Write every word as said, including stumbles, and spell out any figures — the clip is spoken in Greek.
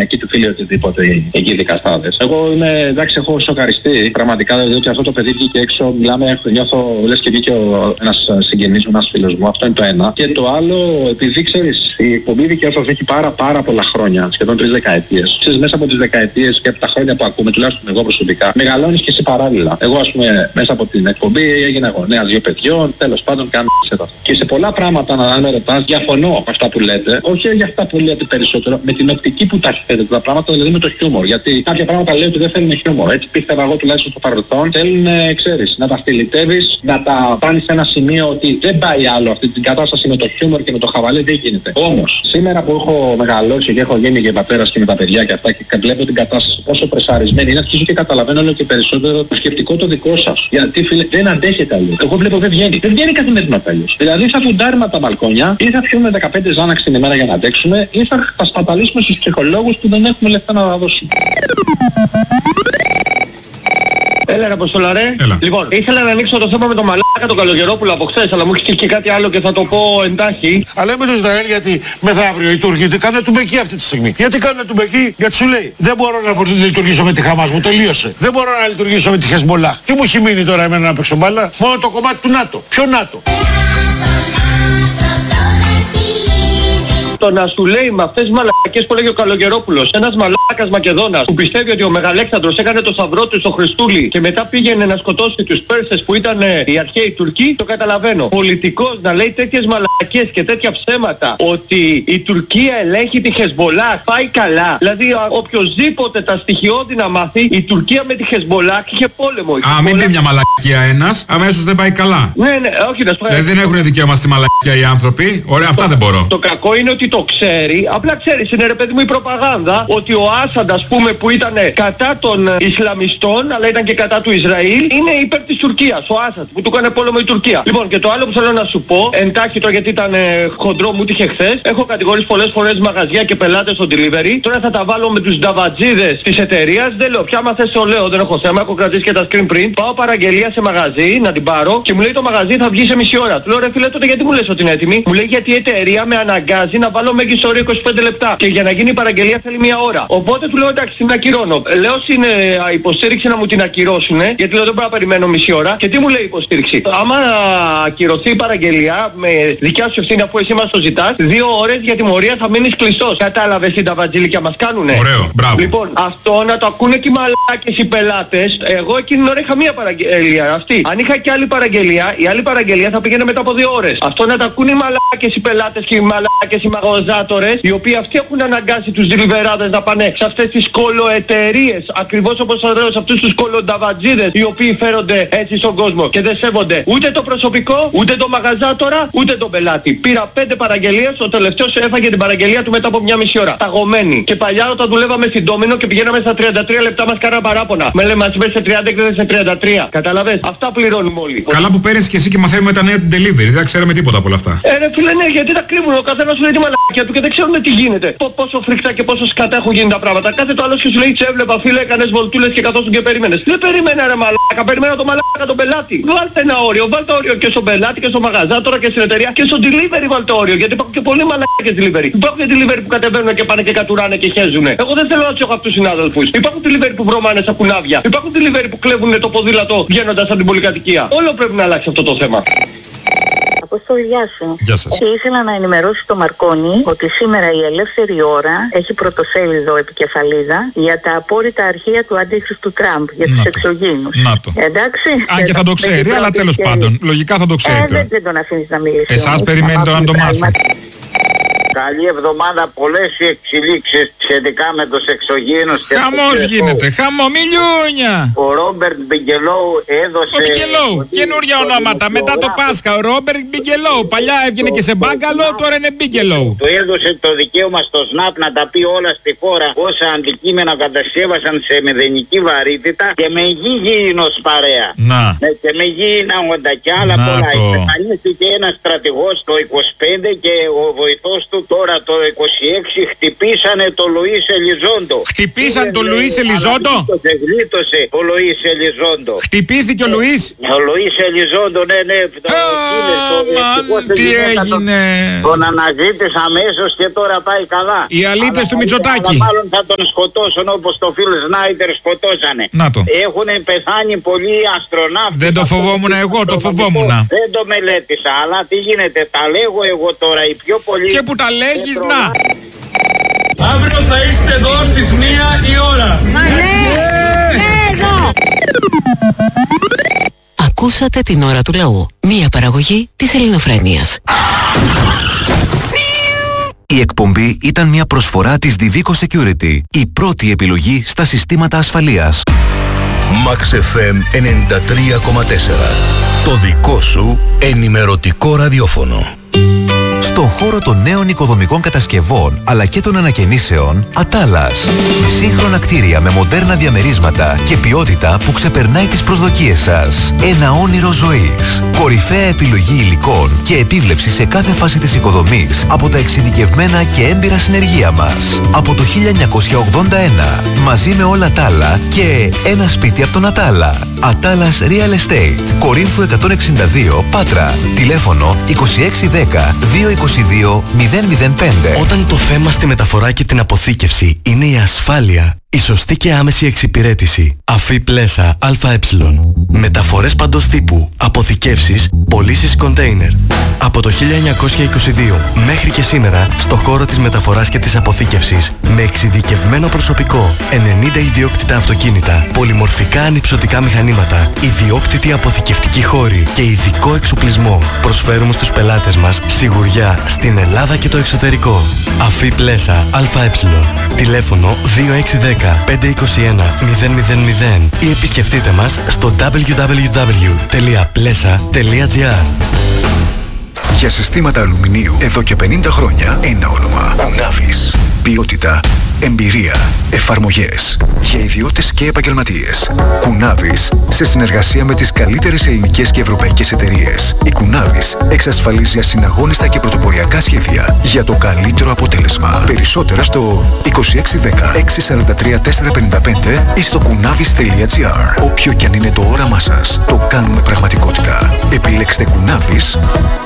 οικογενειακή του φίλη οτιδήποτε εκεί δικαστάδες. Εγώ είμαι, εντάξει, έχω σοκαριστεί πραγματικά, διότι αυτό το παιδί βγήκε έξω, μιλάμε, νιώθω λες και βγήκε ένας συγγενής μου, ένας φίλος μου. Αυτό είναι το ένα. Και το άλλο, επειδή ξέρεις, η εκπομπή Δικαίωθος έχει πάρα πάρα πολλά χρόνια, σχεδόν τρεις δεκαετίες. Ξέρεις, μέσα από τις δεκαετίες και από τα χρόνια που ακούμε, τουλάχιστον εγώ προσωπικά, μεγαλώνεις και εσύ παράλληλα. Εγώ, ας πούμε, μέσα από την εκπομπή έγινα γονέας δύο παιδιών, τέλος πάντων κάνω αυτό. Και σε πολλά πράγματα, αν με ρωτάς, διαφωνώ με αυτά που λέτε. Όχι για αυτά που λέτε περισσότερο, με την οπτική που τα έχετε τα πράγματα, δηλαδή με το χιούμορ. Γιατί κάποια πράγματα λέει ότι δεν θέλουν χιούμορ. Έτσι πίστευα εγώ τουλάχιστον στο παρελθόν. Θέλουν, ξέρεις, να τα στυλιτεύεις, να τα πάνεις σε ένα σημείο ότι δεν πάει άλλο αυτή την κατάσταση με το χιούμορ και με το χαβαλέ, δεν γίνεται. Όμως, σήμερα που έχω μεγαλώσει και έχω γίνει και πατέρας και με τα παιδιά και αυτά και βλέπω την κατάσταση πόσο πρεσαρισμένη είναι, αρχίζω και καταλαβαίνω όλο και περισσότερο το σκεπτικό το δικό σας. Γιατί φίλε, δεν αντέχετε αλλιώς. Εγώ βλέπω δεν βγαίνει. Δεν βγαίνει καθημερινά αλλιώς. Δηλαδή θα φουντάρουμε τα μπαλκόνια ή θα πιούμε δεκαπέντε ζάναξ την ημέρα για να αντέξουμε ή θα τα σπαταλήσουμε στους ψυχολόγους που δεν έχουμε λεφτά να δώσουμε. Έλα ρε Αποστόλα ρε. Έλα. Λοιπόν, ήθελα να ανοίξω το θέμα με το μαλάκα τον Καλογερόπουλο από χθες, αλλά μου έχει και κάτι άλλο και θα το πω εντάχει. Αλλά με το Ισραήλ, γιατί μεθαύριο οι Τούρκοι τι κάνουν τουμπεκί αυτή τη στιγμή. Γιατί κάνουν τουμπεκί, γιατί σου λέει δεν μπορώ να λειτουργήσω με τη Χαμάς, μου τελείωσε. Δεν μπορώ να λειτουργήσω με τη Χεσμολάχ. Τι μου έχει μείνει τώρα εμένα να παίξω μπάλα? Μόνο το κομμάτι του ΝΑΤΟ. Ποιο ΝΑΤΟ? Το να σου λέει με αυτές τις μαλακές που λέγει ο Καλογερόπουλος, ένας μαλάκας Μακεδόνας που πιστεύει ότι ο Μεγαλέξανδρος έκανε το σταυρό του στο Χριστούλη και μετά πήγαινε να σκοτώσει τους Πέρσες που ήταν ε, οι αρχαίοι Τουρκοί, το καταλαβαίνω. Πολιτικός να λέει τέτοιες μαλακές και τέτοια ψέματα ότι η Τουρκία ελέγχει τη Χεσμολάχ, πάει καλά. Δηλαδή ο, οποιοσδήποτε τα στοιχειώδη να μάθει, η Τουρκία με τη Χεσμολάχ είχε πόλεμο. Α, μην πει μια μαλακία ένας, αμέσως δεν πάει καλά. Ναι, ναι, όχι να σου πω. Δηλαδή δεν έχουν δικαίωμα στη μαλακία οι άνθρωποι. Ωραία, αυτά δεν μπορώ. Το κακό είναι ότι το ξέρει, απλά ξέρεις, είναι ρε παιδί μου η προπαγάνδα ότι ο Άσαντ, ας πούμε, που ήταν κατά των Ισλαμιστών αλλά ήταν και κατά του Ισραήλ, είναι υπέρ της Τουρκίας, ο Άσαντ που του έκανε πόλεμο η Τουρκία. Λοιπόν, και το άλλο που θέλω να σου πω, εντάχει το γιατί ήταν ε, χοντρό μου είχε χθες, έχω κατηγορήσει πολλές φορές μαγαζιά και πελάτες στο delivery, τώρα θα τα βάλω με τους νταβατζίδες της εταιρείας, δεν λέω πια, άμα θες το λέω, δεν έχω θέμα, έχω κρατήσει και τα screen print, πάω παραγγελία σε μαγαζί να την πάρω και μου λέει το μαγαζί θα βγει σε μισή ώρα. Του λέω ρε φίλε, τότε γιατί μου λες ότι είναι έτοιμη? Μου λέει γιατί η εταιρεία με αναγκάζει να βάλω μέγιστο όριο είκοσι πέντε λεπτά και για να γίνει η παραγγελία θέλει μία ώρα. Οπότε του λέω εντάξει, την ακυρώνω. Λέω στην ε, υποστήριξη να μου την ακυρώσουνε, γιατί λέω δεν μπορώ να περιμένω μισή ώρα. Και τι μου λέει η υποστήριξη? Άμα ακυρωθεί η παραγγελία με δικιά σου ευθύνη, αφού εσύ μας το ζητάς, δύο ώρες για τιμωρία θα μείνεις κλειστός. Κατάλαβες τι τα βατζίλικια μας κάνουνε? Ωραίο, μπράβο. Λοιπόν, αυτό να το ακούνε και οι μαλάκες οι πελάτες. Εγώ εκείνη την ώρα είχα μία παραγγελία. Αυτή. Αν είχα και άλλη παραγγελία, η άλλη παραγγελία θα πήγαινε μετά από δύο ώρες. Αυτό να το ακούνε οι μαλάκες οι πελάτες και οι μαλάκες οι μαγαζάτορες, οι οποίοι αυτοί έχουν αναγκάσει τους deliverάδες να πάνε σε αυτές τις κολοεταιρείες, ακριβώς όπως θα λέω σε αυτούς τους κολονταβατζίδες, οι οποίοι φέρονται έτσι στον κόσμο και δεν σέβονται ούτε το προσωπικό, ούτε το μαγαζάτορα, ούτε τον πελάτη. Πήρα πέντε παραγγελίες, ο τελευταίος έφαγε την παραγγελία του μετά από μια μισή ώρα. Παγωμένη. Και παλιά όταν δουλεύαμε στην Ντόμινο και πηγαίναμε στα τριάντα τρία λεπτά μας κάναν παράπονα. Με λέμε μας είπες σε τριάντα και σε τριάντα τρία. Καταλαβες? Αυτά πληρώνουμε όλοι. Καλά που παίρνεις και εσύ και μαθαίνουμε τα νέα του delivery. Δεν ξέραμε τίποτα από όλα αυτά. Ε, ρε φίλε, ναι, γιατί τα κρύβουν. Ο καθένας σου λέει τη μαλακία του και δεν ξέρουν τι γίνεται. Πο, πόσο φρικτά και πόσο σκατά έχουν γίνει τα πράγματα. Κάθε το άλλο και σου λέει σε έβλεπα φίλε, έκανες βολτούλες και καθόσουν και περίμενες. Δεν περίμενα ρε μαλάκα, περίμενα το μαλάκα τον πελάτη. Βάλτε ένα όριο, βάλτε όριο και στον πελάτη και στο μαγαζάτορα και στην εταιρεία και στο delivery βάλτε όριο. Γιατί υπάρχουν και πολλοί μαλάκες delivery. Υπάρχουν και delivery που κατεβαίνουν και πάνε και κατουράνε και χέζουνε. Εγώ δεν θέλω να τους έχω αυτούς τους συνάδελφους. Υπάρχουν delivery που βρωμάνε στα κουνάβια. Υπάρχουν delivery που κλέβουν το ποδήλατο βγαίνοντας από την πολυκατοικία. Όλο πρέπει να αλλάξει αυτό το θέμα. Αποστόλη, γεια σου. Γεια σας. Και ήθελα να ενημερώσω το Μαρκόνι ότι σήμερα η Ελεύθερη Ώρα έχει πρωτοσέλιδο επικεφαλίδα για τα απόρριτα αρχεία του αντίχρηστου Τραμπ, για τους εξωγήινους. Να το. Εντάξει. Αν και θα το ξέρει, αλλά τέλος πάντων. Λογικά θα το ξέρει. Ε, δεν, δεν τον αφήνεις να μιλήσει. Εσάς περιμένετε να το μάθει. Καλή εβδομάδα, πολλές οι εξελίξεις σχετικά με τους εξωγήινους. Χαμός γίνεται, χαμό, μιλιούνια. Ο Ρόμπερτ Μπιγκελόου έδωσε... Ο Μπιγκελόου, καινούργια ονόματα, μετά το Πάσχα, ο Ρόμπερτ Μπιγκελόου. Παλιά έβγαινε και σε μπάγκαλο, τώρα είναι Μπιγκελόου. Του έδωσε το δικαίωμα στο ΣΝΑΠ να τα πει όλα στη χώρα, όσα αντικείμενα κατασκεύασαν σε μηδενική βαρύτητα και με γηγίνος παρέα. Να. Ναι, και με γήινα όντα και άλλα πολλά. Εμφανίστηκε ένας στρατηγός το είκοσι πέντε και ο βοηθός του Τώρα το είκοσι έξι χτυπήσανε το Λουίς Ελιζόντο. Χτυπήσαν το Λουίς Ελιζόντο. Γλίτωσε, γλίτωσε ο Λουίς Ελιζόντο. Χτυπήθηκε ο Λουίς. Ο Λουίς Ελιζόντο, ναι, ναι. Τι έγινε. Τον αναζήτησα αμέσως και τώρα πάει καλά. Οι αλήτες του Μητσοτάκη. Μάλλον θα τον σκοτώσουν όπως το Φιλ Σνάιντερ σκοτώσανε. Να το. Έχουν πεθάνει πολλοί αστροναύτες. Δεν το φοβόμουν εγώ, το φοβόμουν. Δεν το μελέτησα, αλλά τι γίνεται, τα λέγω εγώ τώρα, οι πιο πολλοί. Και που τα λέγεις, να. Αύριο θα είστε εδώ στις μία η ώρα. Μα ναι, ναι, εδώ. Ακούσατε την ώρα του λαού. Μία παραγωγή της Ελληνοφρένειας. Η εκπομπή ήταν μια προσφορά της Divico Security, η πρώτη επιλογή στα συστήματα ασφαλείας. Max εφ εμ ενενήντα τρία κόμμα τέσσερα. Το δικό σου ενημερωτικό ραδιόφωνο. Στον χώρο των νέων οικοδομικών κατασκευών αλλά και των ανακαινήσεων, Ατάλας. Σύγχρονα κτίρια με μοντέρνα διαμερίσματα και ποιότητα που ξεπερνάει τις προσδοκίες σας. Ένα όνειρο ζωής. Κορυφαία επιλογή υλικών και επίβλεψη σε κάθε φάση της οικοδομής από τα εξειδικευμένα και έμπειρα συνεργεία μας. Από το χίλια εννιακόσια ογδόντα ένα, μαζί με όλα τα άλλα και ένα σπίτι από τον Ατάλα. Ατάλας Real Estate. Κορίνθου εκατόν εξήντα δύο, Πάτρα. Τηλέφωνο είκοσι έξι δέκα δύο είκοσι δύο μηδέν μηδέν πέντε. Όταν το θέμα στη μεταφορά και την αποθήκευση είναι η ασφάλεια, η σωστή και άμεση εξυπηρέτηση. Αφή Πλέσα ΑΕ. Μεταφορές παντός τύπου, αποθηκεύσεις, πωλήσεις κοντέινερ. Από το χίλια εννιακόσια είκοσι δύο μέχρι και σήμερα, στο χώρο της μεταφοράς και της αποθήκευσης, με εξειδικευμένο προσωπικό, ενενήντα ιδιόκτητα αυτοκίνητα, πολυμορφικά ανυψωτικά μηχανήματα, ιδιόκτητη αποθηκευτική χώρη και ειδικό εξοπλισμό, προσφέρουμε στους πελάτες μας σιγουριά στην Ελλάδα και το εξωτερικό. Αφή Πλέσα ΑΕ. Τηλέφωνο δύο έξι δέκα πέντε είκοσι ένα μηδέν μηδέν μηδέν ή επισκεφτείτε μας στο ντάμπλιου ντάμπλιου ντάμπλιου τελεία πλέσα τελεία τζι άρ. Για συστήματα αλουμινίου εδώ και πενήντα χρόνια ένα όνομα. Κουνάβης. Ποιότητα, εμπειρία, εφαρμογές. Για ιδιώτες και επαγγελματίες. Κουνάβης, σε συνεργασία με τις καλύτερες ελληνικές και ευρωπαϊκές εταιρείες. Η Κουνάβης εξασφαλίζει ασυναγώνιστα και πρωτοποριακά σχέδια για το καλύτερο αποτέλεσμα. Περισσότερα στο είκοσι έξι δέκα έξι σαράντα τρία τετρακόσια πενήντα πέντε ή στο κουνάβης τελεία τζι άρ. Όποιο κι αν είναι το όραμά σας, το κάνουμε πραγματικότητα. Επιλέξτε Κουνάβης